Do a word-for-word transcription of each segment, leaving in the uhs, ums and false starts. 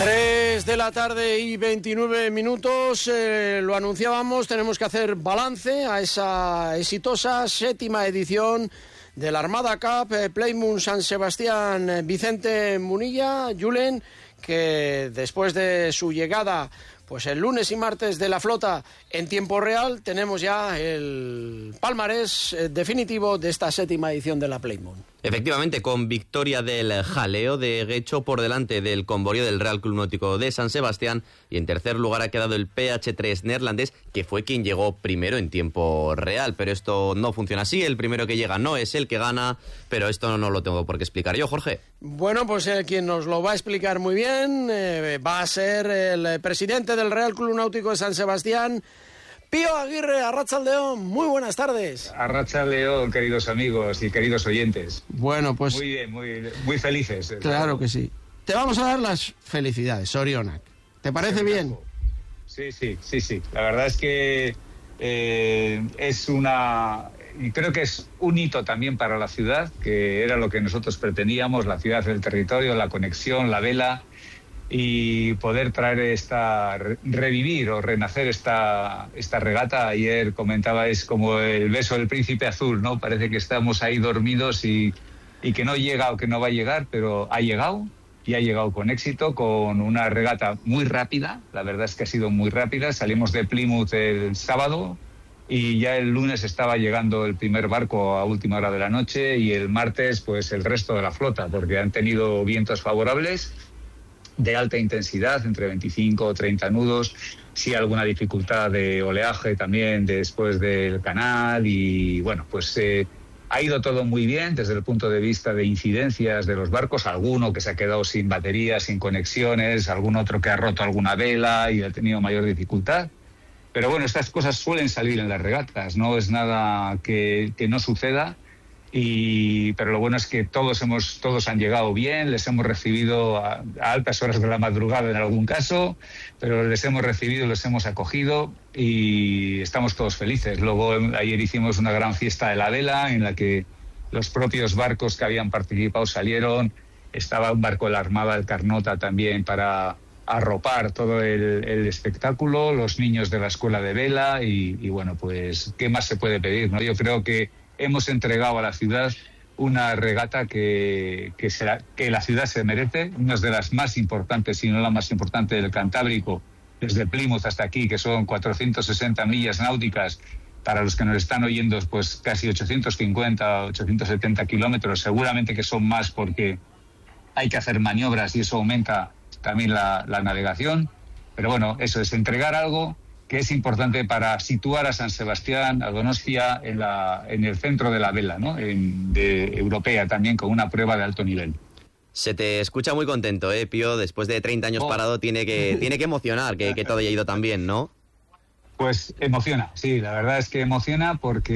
tres de la tarde y veintinueve minutos, eh, lo anunciábamos, tenemos que hacer balance a esa exitosa séptima edición de la Armada Cup, eh, Plymouth San Sebastián, eh, Vicente Munilla, Julen, que después de su llegada pues el lunes y martes de la flota en tiempo real, tenemos ya el palmarés eh, definitivo de esta séptima edición de la Plymouth. Efectivamente, con victoria del Jaleo de Guecho por delante del Convorio del Real Club Náutico de San Sebastián, y en tercer lugar ha quedado el P H tres neerlandés, que fue quien llegó primero en tiempo real, pero esto no funciona así, el primero que llega no es el que gana, pero esto no lo tengo por qué explicar yo, Jorge. Bueno, pues eh, quien nos lo va a explicar muy bien eh, va a ser el presidente del Real Club Náutico de San Sebastián, Pío Aguirre. Arratsaldeón, muy buenas tardes. Arratsaldeón, queridos amigos y queridos oyentes. Bueno, pues... Muy bien, muy, muy felices. Claro que sí. Te vamos a dar las felicidades, Sorionak. ¿Te parece bien? Sí, sí, sí, sí. La verdad es que eh, es una... Y creo que es un hito también para la ciudad, que era lo que nosotros pretendíamos, la ciudad del territorio, la conexión, la vela, y poder traer esta, revivir o renacer esta, esta regata. Ayer comentaba, es como el beso del príncipe azul, ¿no? Parece que estamos ahí dormidos y, y que no llega o que no va a llegar, pero ha llegado y ha llegado con éxito, con una regata muy rápida. La verdad es que ha sido muy rápida. Salimos de Plymouth el sábado y ya el lunes estaba llegando el primer barco a última hora de la noche, y el martes pues el resto de la flota, porque han tenido vientos favorables de alta intensidad, entre veinticinco o treinta nudos, sí alguna dificultad de oleaje también después del canal, y bueno, pues eh, ha ido todo muy bien desde el punto de vista de incidencias de los barcos, alguno que se ha quedado sin baterías, sin conexiones, algún otro que ha roto alguna vela y ha tenido mayor dificultad. Pero bueno, estas cosas suelen salir en las regatas, no es nada que, que no suceda. Y, pero lo bueno es que todos hemos todos han llegado bien, les hemos recibido a, a altas horas de la madrugada en algún caso, pero les hemos recibido, les hemos acogido y estamos todos felices. Luego ayer hicimos una gran fiesta de la vela en la que los propios barcos que habían participado salieron. Estaba un barco de la Armada, el Carnota, también para arropar todo el, el espectáculo, los niños de la escuela de vela y, y bueno, pues ¿qué más se puede pedir, no? Yo creo que hemos entregado a la ciudad una regata que, que, será, que la ciudad se merece, una de las más importantes, si no la más importante del Cantábrico, desde Plymouth hasta aquí, que son cuatrocientas sesenta millas náuticas. Para los que nos están oyendo, pues casi ochocientos cincuenta, ochocientos setenta kilómetros, seguramente que son más porque hay que hacer maniobras y eso aumenta también la, la navegación. Pero bueno, eso es entregar algo que es importante para situar a San Sebastián, a Donostia, en, la, en el centro de la vela, ¿no? En, de europea también, con una prueba de alto nivel. Se te escucha muy contento, ¿eh, Pío? Después de treinta años oh. parado, tiene que, tiene que emocionar que, que todo haya ido tan bien, ¿no? Pues emociona, sí, la verdad es que emociona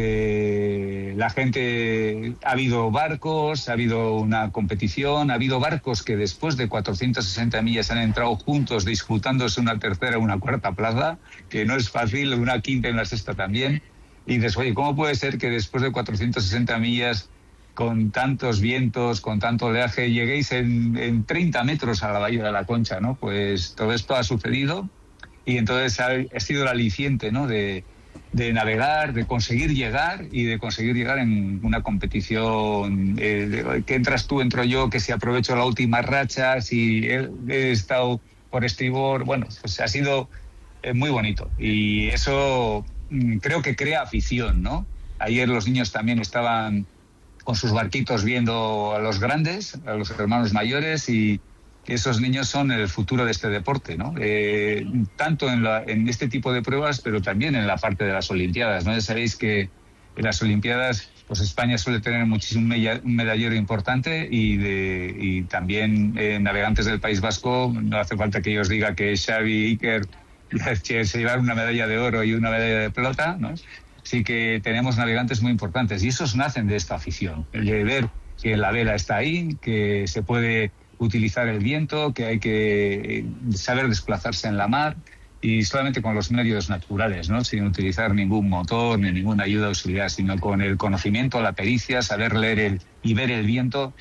porque la gente, ha habido barcos, ha habido una competición, ha habido barcos que después de cuatrocientas sesenta millas han entrado juntos disputándose una tercera o una cuarta plaza, que no es fácil, una quinta y una sexta también. Y dices, oye, ¿cómo puede ser que después de cuatrocientas sesenta millas, con tantos vientos, con tanto oleaje, lleguéis en, en treinta metros a la Bahía de la Concha, ¿no? Pues todo esto ha sucedido. Y entonces ha, ha sido el aliciente, ¿no? de, de navegar, de conseguir llegar y de conseguir llegar en una competición eh, de, que entras tú, entro yo, que si aprovecho la última racha, si he, he estado por estribor, bueno, pues ha sido eh, muy bonito y eso mm, creo que crea afición, ¿no? Ayer los niños también estaban con sus barquitos viendo a los grandes, a los hermanos mayores, y esos niños son el futuro de este deporte, ¿no? Eh, tanto en, la, en este tipo de pruebas, pero también en la parte de las Olimpiadas, ¿no? Ya sabéis que en las Olimpiadas, pues España suele tener muchísimo un medallero importante y, de, y también eh, navegantes del País Vasco, no hace falta que yo os diga que Xavi Iker se llevaron una medalla de oro y una medalla de plata, ¿no? Sí que tenemos navegantes muy importantes y esos nacen de esta afición, el de ver que la vela está ahí, que se puede utilizar el viento, que hay que saber desplazarse en la mar y solamente con los medios naturales, ¿no? Sin utilizar ningún motor ni ninguna ayuda auxiliar, sino con el conocimiento, la pericia, saber leer el, y ver el viento.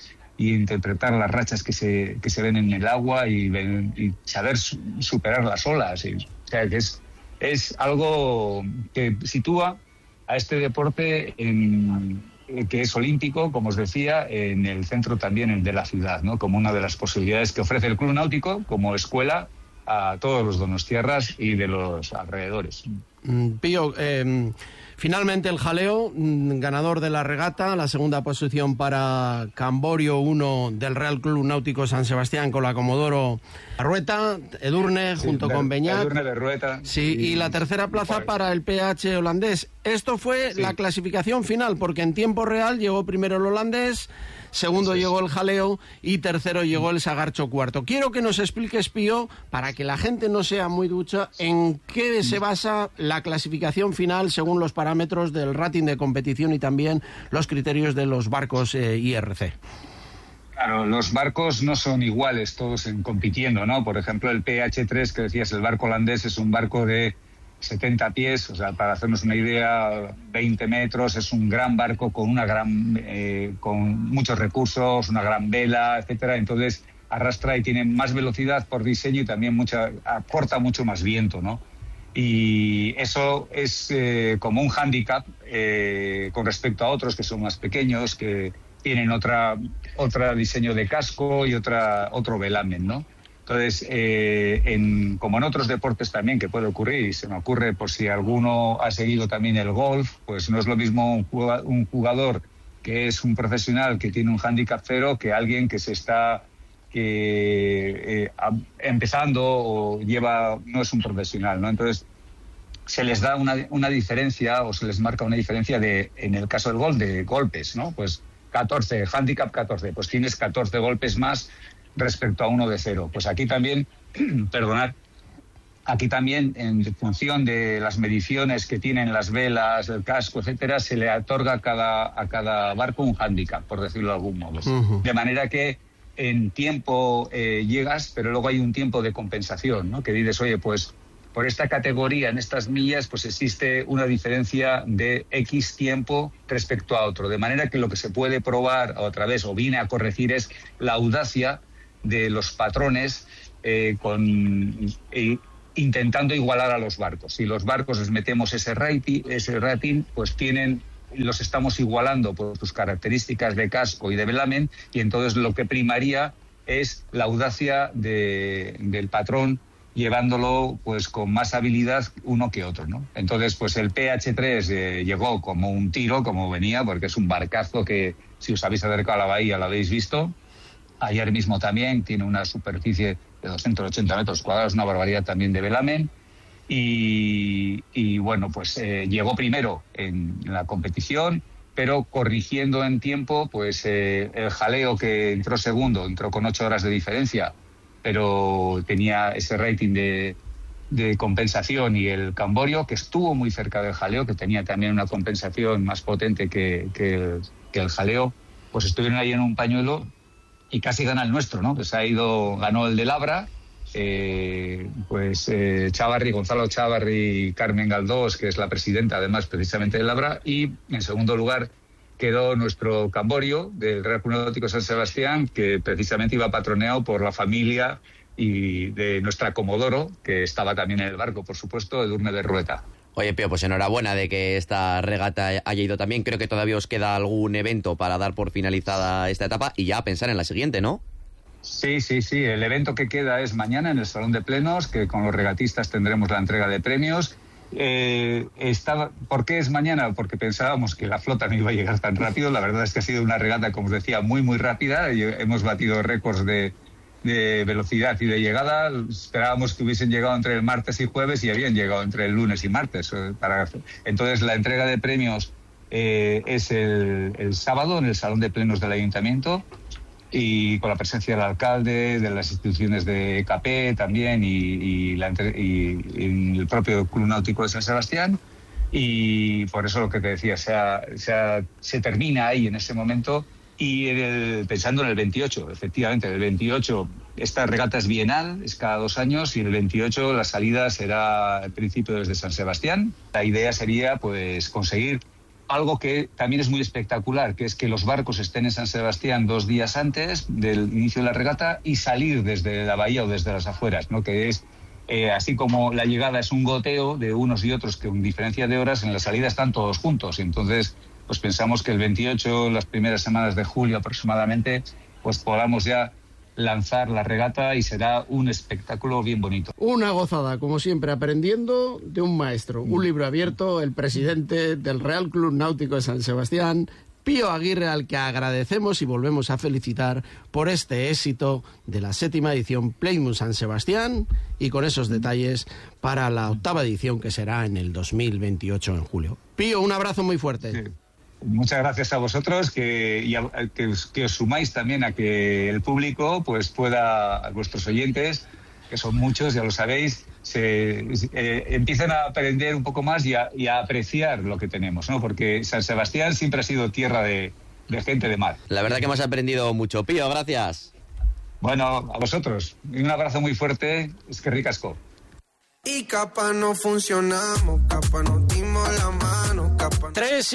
y interpretar las rachas que se, que se ven en el agua y, y saber su, superar las olas. Y, o sea, que es, es algo que sitúa a este deporte en, que es olímpico, como os decía, en el centro también de la ciudad, ¿no? Como una de las posibilidades que ofrece el Club Náutico como escuela a todos los donostiarras y de los alrededores. Pío, eh, finalmente el jaleo, ganador de la regata, la segunda posición para Camborio uno del Real Club Náutico San Sebastián con la Comodoro Rueta, Edurne sí, junto de, con Beñat. Edurne de Rueta. Sí, y, y la tercera plaza y para el P H holandés. Esto fue sí. la clasificación final, porque en tiempo real llegó primero el holandés, segundo sí, llegó el jaleo y tercero llegó el Sagarcho cuarto. Quiero que nos expliques, Pío, para que la gente no sea muy ducha, en qué se basa la clasificación final según los parámetros del rating de competición y también los criterios de los barcos eh, I R C. Claro, los barcos no son iguales todos en compitiendo, ¿no? Por ejemplo, el P H tres, que decías, el barco holandés, es un barco de setenta pies, o sea, para hacernos una idea, veinte metros, es un gran barco con una gran, eh, con muchos recursos, una gran vela, etcétera. Entonces arrastra y tiene más velocidad por diseño y también mucha, aporta mucho más viento, ¿no? Y eso es eh, como un hándicap eh, con respecto a otros que son más pequeños, que tienen otra otro diseño de casco y otra otro velamen, ¿no? Entonces, eh, en, como en otros deportes también que puede ocurrir, y se me ocurre por si alguno ha seguido también el golf, pues no es lo mismo un jugador que es un profesional que tiene un hándicap cero que alguien que se está que, eh, empezando o lleva no es un profesional, ¿no? Entonces, se les da una, una diferencia o se les marca una diferencia de, en el caso del golf, de golpes, ¿no? Pues catorce, handicap catorce, pues tienes catorce golpes más respecto a uno de cero. Pues aquí también, perdonad, aquí también en función de las mediciones que tienen las velas, el casco, etcétera, se le otorga a cada, a cada barco un hándicap, por decirlo de algún modo. Uh-huh. De manera que en tiempo eh, llegas, pero luego hay un tiempo de compensación, ¿no? Que dices, oye, pues por esta categoría, en estas millas, pues existe una diferencia de X tiempo respecto a otro. De manera que lo que se puede probar otra vez, o viene a corregir, es la audacia de los patrones eh, con, eh, intentando igualar a los barcos. Si los barcos les metemos ese rating, ese rating, pues tienen, los estamos igualando por sus características de casco y de velamen, y entonces lo que primaría es la audacia de, del patrón, llevándolo pues con más habilidad uno que otro, ¿no? Entonces, pues el P H tres eh, llegó como un tiro, como venía, porque es un barcazo que, si os habéis acercado a la bahía, lo habéis visto. Ayer mismo también tiene una superficie de doscientos ochenta metros cuadrados, una barbaridad también de velamen. Y, y bueno, pues eh, llegó primero en, en la competición, pero corrigiendo en tiempo, pues eh, el jaleo, que entró segundo, entró con ocho horas de diferencia, pero tenía ese rating de, de compensación, y el Camborio, que estuvo muy cerca del jaleo, que tenía también una compensación más potente que, que, el, que el jaleo, pues estuvieron ahí en un pañuelo y casi gana el nuestro, ¿no? Pues ha ido, ganó el de Labra, eh, pues eh, Chavarri, Gonzalo Chavarri y Carmen Galdós, que es la presidenta además precisamente de Labra, y en segundo lugar quedó nuestro Camborio del Real Club Náutico San Sebastián, que precisamente iba patroneado por la familia y de nuestra Comodoro, que estaba también en el barco, por supuesto, Edurne de Rueta. Oye, Pío, pues enhorabuena de que esta regata haya ido también. Creo que todavía os queda algún evento para dar por finalizada esta etapa y ya pensar en la siguiente, ¿no? Sí, sí, sí. El evento que queda es mañana en el Salón de Plenos, que con los regatistas tendremos la entrega de premios. Eh, estaba, ¿Por qué es mañana? Porque pensábamos que la flota no iba a llegar tan rápido. La verdad es que ha sido una regata, como os decía, muy, muy rápida. Y hemos batido récords de, de velocidad y de llegada. Esperábamos que hubiesen llegado entre el martes y jueves y habían llegado entre el lunes y martes. Para... Entonces, la entrega de premios eh, es el, el sábado en el Salón de Plenos del Ayuntamiento, y con la presencia del alcalde, de las instituciones de K P también, y, y, la, y, y el propio Club Náutico de San Sebastián. Y por eso lo que te decía, se, ha, se, ha, se termina ahí en ese momento. Y en el, pensando en el veintiocho, efectivamente, el veintiocho, esta regata es bienal, es cada dos años, y el veintiocho la salida será al principio desde San Sebastián. La idea sería pues conseguir algo que también es muy espectacular, que es que los barcos estén en San Sebastián dos días antes del inicio de la regata y salir desde la bahía o desde las afueras, ¿no? Que es, eh, así como la llegada es un goteo de unos y otros que con diferencia de horas, en la salida están todos juntos. Y entonces, pues pensamos que el veintiocho, las primeras semanas de julio aproximadamente, pues podamos ya lanzar la regata y será un espectáculo bien bonito. Una gozada, como siempre, aprendiendo de un maestro. Un libro abierto, el presidente del Real Club Náutico de San Sebastián, Pío Aguirre, al que agradecemos y volvemos a felicitar por este éxito de la séptima edición Plymouth San Sebastián, y con esos detalles para la octava edición que será en el dos mil veintiocho en julio. Pío, un abrazo muy fuerte. Sí. Muchas gracias a vosotros, que, y a, que, os, que os sumáis también a que el público pues pueda, a vuestros oyentes, que son muchos, ya lo sabéis, se eh, empiecen a aprender un poco más y a, y a apreciar lo que tenemos, ¿no? Porque San Sebastián siempre ha sido tierra de, de gente de mar. La verdad que hemos aprendido mucho. Pío, gracias. Bueno, a vosotros. Y un abrazo muy fuerte. Es que ricasco. Y capa no funcionamos, capa nos dimos la mano, capa... Tres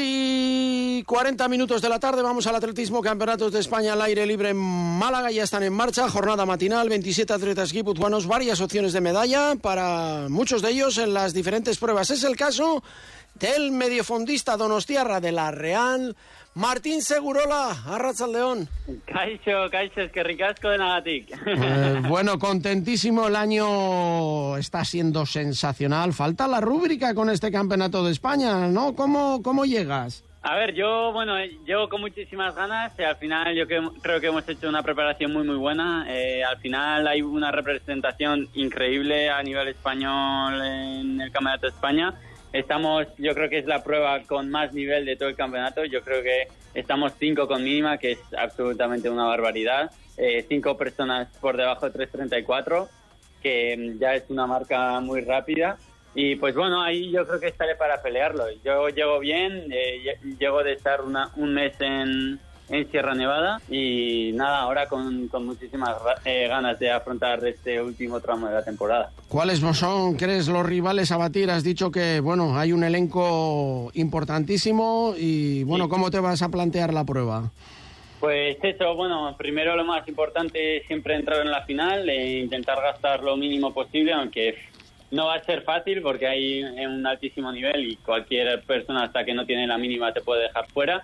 y cuarenta minutos de la tarde, vamos al atletismo, campeonatos de España al aire libre en Málaga, ya están en marcha, jornada matinal, veintisiete atletas guipuzcoanos, varias opciones de medalla para muchos de ellos en las diferentes pruebas. Es el caso del mediofondista donostiarra de la Real, Martín Segurola, Arratsaldeon. Kaixo, Kaixo, es que ricasco de Nagatik. Eh, bueno, contentísimo, el año está siendo sensacional. Falta la rúbrica con este campeonato de España, ¿no? ¿Cómo, cómo llegas? A ver, yo, bueno, llego con muchísimas ganas y al final yo creo que hemos hecho una preparación muy, muy buena. Eh, al final hay una representación increíble a nivel español en el Campeonato de España. Estamos, yo creo que es la prueba con más nivel de todo el campeonato. Yo creo que estamos cinco con mínima, que es absolutamente una barbaridad. Eh, cinco personas por debajo de tres treinta y cuatro, que ya es una marca muy rápida. Y pues bueno, ahí yo creo que estaré para pelearlo. Yo llego bien, eh, llego de estar una, un mes en, en Sierra Nevada y nada, ahora con, con muchísimas eh, ganas de afrontar este último tramo de la temporada. ¿Cuáles son, crees, los rivales a batir? Has dicho que, bueno, hay un elenco importantísimo y, bueno, sí. ¿Cómo te vas a plantear la prueba? Pues eso, bueno, primero lo más importante es siempre entrar en la final e intentar gastar lo mínimo posible, aunque no va a ser fácil porque hay un altísimo nivel y cualquier persona hasta que no tiene la mínima te puede dejar fuera.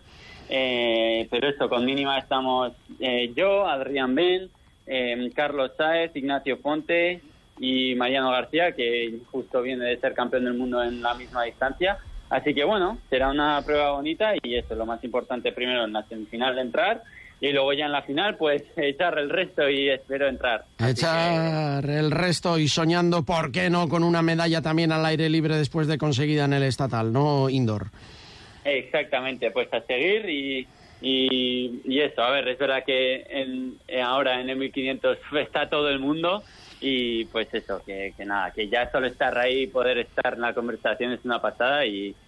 Eh, pero eso, con mínima estamos eh, yo, Adrián Ben, eh, Carlos Sáez, Ignacio Fonte y Mariano García, que justo viene de ser campeón del mundo en la misma distancia. Así que bueno, será una prueba bonita y eso es lo más importante, primero en la semifinal de entrar y luego ya en la final pues echar el resto y espero entrar. Así echar que... el resto y soñando, ¿por qué no?, con una medalla también al aire libre después de conseguida en el estatal, no indoor. Exactamente, pues a seguir y, y, y eso, a ver, es verdad que en, ahora en el mil quinientos está todo el mundo y pues eso, que, que nada, que ya solo estar ahí y poder estar en la conversación es una pasada y,